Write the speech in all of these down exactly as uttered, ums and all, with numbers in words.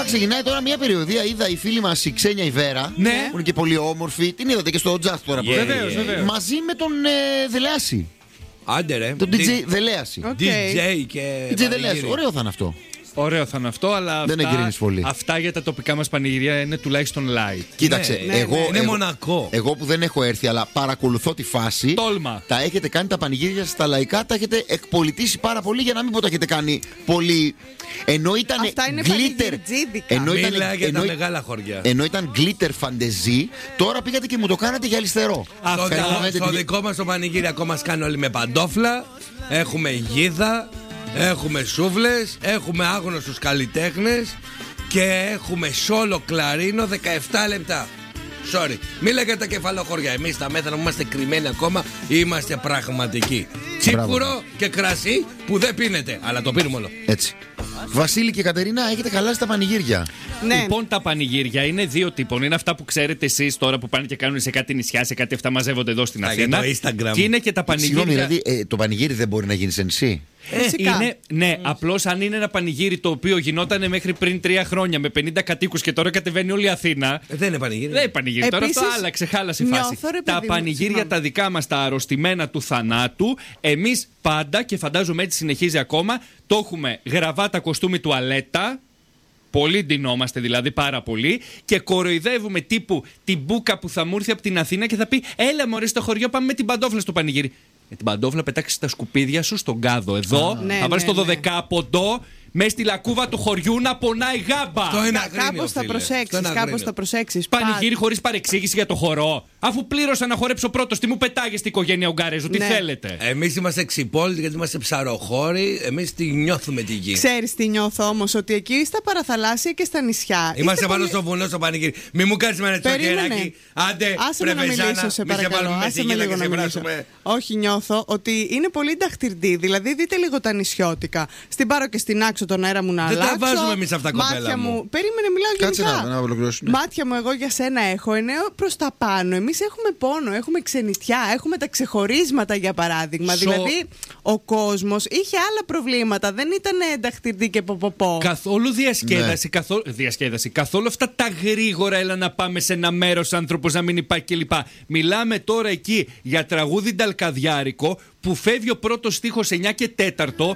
ξεκινάει τώρα μια περιοδία. Είδα η φίλη μας η Ξένια η Βέρα, ναι. που είναι και πολύ όμορφη. Την είδατε και στο Just τώρα. Yeah, βεβαίως, βεβαίως. Μαζί με τον ε, Δελεάση. Άντε ρε. Τον ντι τζέι Δελεάση. Okay. ντι τζέι και. ντι τζέι Δελεάση. Ωραίο θα είναι αυτό. Ωραίο θα είναι αυτό, αλλά δεν αυτά, πολύ. αυτά για τα τοπικά μας πανηγυρία είναι τουλάχιστον light. Κοίταξε, ναι, εγώ, ναι, είναι εγώ, μονακό. Εγώ που δεν έχω έρθει, αλλά παρακολουθώ τη φάση. Τόλμα. Τα έχετε κάνει τα πανηγύρια στα λαϊκά, τα έχετε εκπολιτήσει πάρα πολύ, για να μην πω τα έχετε κάνει πολύ. Ενώ ήταν glitter. Ενώ ήταν, Μίλα για ενώ, τα μεγάλα χωριά. Ενώ ήταν glitter φαντεζή, τώρα πήγατε και μου το κάνατε για αριστερό. Στο, στο δικό μας το πανηγύρι ακόμα σκάνε όλοι με παντόφλα. Έχουμε γίδα. Έχουμε σούβλες, έχουμε άγνωστους καλλιτέχνες και έχουμε σόλο κλαρίνο δεκαεπτά λεπτά. Sorry, μην λέγατε τα κεφαλοχώρια. Εμείς τα μέθανα που είμαστε κρυμμένοι ακόμα είμαστε πραγματικοί. Τσίπουρο και κρασί που δεν πίνετε, αλλά το πίνουμε όλο. Έτσι. Βασίλη και Κατερίνα, έχετε χαλάσει τα πανηγύρια. Ναι. Λοιπόν, τα πανηγύρια είναι δύο τύπων. Είναι αυτά που ξέρετε εσείς τώρα που πάνε και κάνουν σε κάτι νησιά, σε κάτι αυτά μαζεύονται εδώ στην Αθήνα. Και είναι και τα πανηγύρια. Συγγνώμη, δηλαδή ε, το πανηγύρι δεν μπορεί να γίνει σε νησί. Ε, είναι, ναι, απλώς αν είναι ένα πανηγύρι το οποίο γινόταν μέχρι πριν τρία χρόνια με πενήντα κατοίκους και τώρα κατεβαίνει όλη η Αθήνα. Ε, δεν είναι πανηγύρι. Δεν είναι πανηγύρι. Επίσης, τώρα αυτό άλλαξε, χάλασε η φάση. Ρε, τα πανηγύρια μου, τα δικά μας, τα αρρωστημένα του θανάτου, εμείς πάντα και φαντάζομαι έτσι συνεχίζει ακόμα, το έχουμε γραβάτα, κοστούμι, τουαλέτα. Πολύ ντυνόμαστε δηλαδή πάρα πολύ και κοροϊδεύουμε τύπου την μπούκα που θα μου έρθει από την Αθήνα και θα πει: έλα μωρέ στο χωριό, πάμε με την παντόφλα στο πανηγύρι. Με την παντόφλα πετάξεις τα σκουπίδια σου στον κάδο εδώ, ah, ναι, θα βάλεις ναι, το δωδεκάποντο μέσα στη λακκούβα του χωριού να πονάει γάμπα. Κάπως θα προσέξεις, κάπως θα προσέξεις. Πανηγύρι χωρίς παρεξήγηση για το χορό. Αφού πλήρωσα να χορέψω πρώτος, τι μου πετάγες στην οικογένεια Ουγγαρέζου, τι ναι. θέλετε. Εμείς είμαστε ξυπόλυτοι γιατί είμαστε ψαροχώροι, εμείς τη νιώθουμε τη γη. Ξέρεις τι νιώθω όμως, ότι εκεί στα παραθαλάσσια και στα νησιά. Είμαστε πάνω πολύ... στο βουνό στο πανηγύρι. Μη μου κάνεις με ένα τσοκεράκι. Άντε, πρεβεζάνα, σε παρακαλώ. Άσε με λίγο να μιλήσω. Όχι, νιώθω ότι είναι πολύ νταχτυρντή. Δηλαδή, δείτε λίγο τα νησιώτικα. Στην Πάρο και στην Άξο τον αέρα μου να αλλάξω. Δεν τα βάζουμε εμείς αυτά, κοπέλα μου. Περίμενε, μιλάω γενικά. Μάτια μου, εγώ για σένα έχω εννέο προς τα πάνω. Εμείς έχουμε πόνο, έχουμε ξενιτιά, έχουμε τα ξεχωρίσματα για παράδειγμα. So... Δηλαδή, ο κόσμος είχε άλλα προβλήματα. Δεν ήταν νταχτυρντή και ποποπό. Καθόλου διασκέδαση, ναι. καθόλου, διασκέδαση. Καθόλου αυτά τα γρήγορα, έλα να πάμε σε ένα μέρος, άνθρωπος να μην υπάρχει κλπ. Μιλάμε τώρα εκεί για τραγούδι νταλκαδιάρικο που φεύγει ο πρώτος στίχος εννιά και τέταρτο.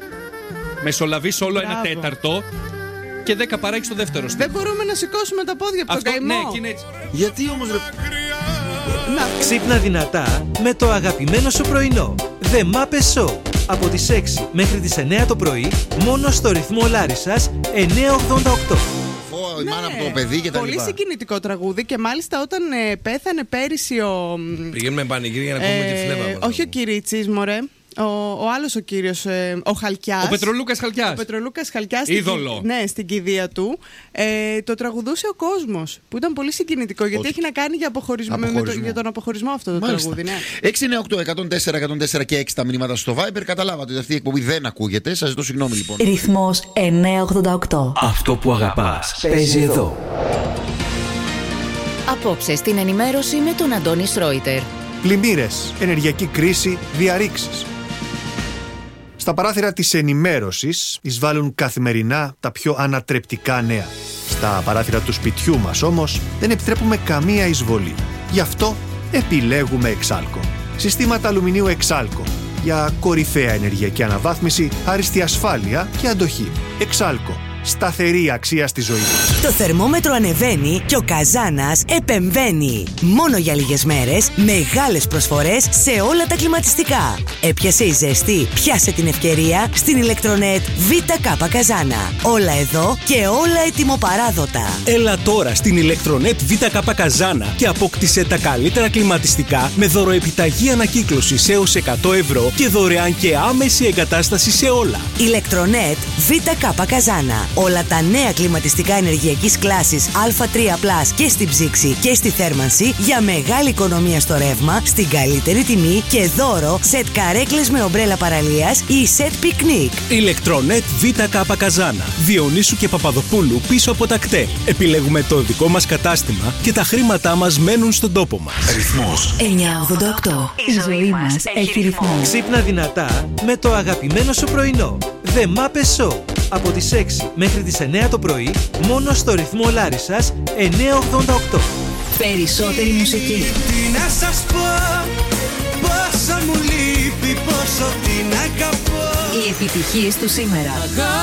Μεσολαβείς όλο ένα τέταρτο. Και δέκα παράγει στο δεύτερο στίχο. Δεν μπορούμε να σηκώσουμε τα πόδια από τον καημό. Ναι, και είναι έτσι. Γιατί όμως ρε... Να. Ξύπνα δυνατά με το αγαπημένο σου πρωινό. The Muppet Show. Από τις έξι μέχρι τις εννέα το πρωί, μόνο στο ρυθμό Λάρισσας εννιακόσια ογδόντα οκτώ. Η μάνα από το παιδί και τα πολύ λοιπά. συγκινητικό τραγούδι και μάλιστα όταν ε, πέθανε πέρυσι ο... Πηγαίνουμε πανηγύρι για να πούμε ε, τη φλέβα. Όχι ο Κυρίτσης, μωρέ. Ο, ο άλλος ο κύριος, ε, ο Χαλκιάς. Ο Πετρολούκας Χαλκιάς. Ο Πετρολούκας Χαλκιάς. Είδωλο. Στην, ναι, στην κηδεία του. Ε, το τραγουδούσε ο κόσμος. Που ήταν πολύ συγκινητικό γιατί Όχι. έχει να κάνει για, αποχωρισμό, αποχωρισμό. Με το, για τον αποχωρισμό αυτό το Μάλιστα. τραγούδι. Ναι. έξι εννιά οκτώ εκατόν τέσσερα εκατόν τέσσερα και έξι τα μηνύματα στο Viber. Καταλάβατε ότι αυτή η εκπομπή δεν ακούγεται. Σας ζητώ συγγνώμη λοιπόν. Ρυθμός εννιακόσια ογδόντα οκτώ. Αυτό που αγαπάς παίζει εδώ. Απόψε στην ενημέρωση με τον Αντώνη Στρόιτερ. Πλημμύρες, ενεργειακή κρίση, διαρρήξεις. Στα παράθυρα της ενημέρωσης εισβάλλουν καθημερινά τα πιο ανατρεπτικά νέα. Στα παράθυρα του σπιτιού μας όμως δεν επιτρέπουμε καμία εισβολή. Γι' αυτό επιλέγουμε Εξάλκο. Συστήματα αλουμινίου Εξάλκο για κορυφαία ενεργειακή αναβάθμιση, άριστη ασφάλεια και αντοχή. Εξάλκο. Σταθερή αξία στη ζωή. Το θερμόμετρο ανεβαίνει και ο Καζάνας επεμβαίνει. Μόνο για λίγες μέρες, μεγάλες προσφορές σε όλα τα κλιματιστικά. Έπιασε η ζέστη, πιάσε την ευκαιρία στην ηλεκτρονέτ ΒΚ Καζάνα. Όλα εδώ και όλα ετοιμοπαράδοτα. Έλα τώρα στην ηλεκτρονέτ ΒΚ Καζάνα και απόκτησε τα καλύτερα κλιματιστικά με δωροεπιταγή ανακύκλωσης έως εκατό ευρώ και δωρεάν και άμεση εγκατάσταση σε όλα. Ηλεκτρονέτ ΒΚ Καζάνα. Όλα τα νέα κλιματιστικά ενεργειακής κλάσης Α τρία πλας και στην ψήξη και στη θέρμανση για μεγάλη οικονομία στο ρεύμα, στην καλύτερη τιμή και δώρο σετ καρέκλες με ομπρέλα παραλίας ή σετ πικνίκ. Ηλεκτρονέτ ΒΚ Καζάνα. Διονύσου και Παπαδοπούλου πίσω από τα κτέλ. Επιλέγουμε το δικό μας κατάστημα και τα χρήματά μας μένουν στον τόπο μας. Ρυθμός εννιακόσια ογδόντα οκτώ. Η ζωή μας έχει ρυθμό. Ξύπνα δυνατά με το αγαπημένο σου πρωινό. The Muppet Show. από τις έξι μέχρι τις εννέα το πρωί, μόνο στο ρυθμό Λάρισσας εννιακόσια ογδόντα οκτώ. Περισσότερη μουσική. Τι να σας πω, πόσο μου λείπει, πόσο την αγαπώ. Οι επιτυχίες του σήμερα.